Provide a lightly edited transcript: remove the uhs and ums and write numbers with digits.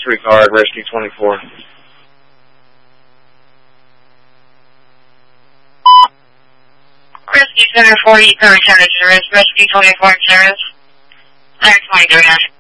disregard Rescue 24. Rescue Center 40, you can return to service. Rescue 24 in service. Clear 23.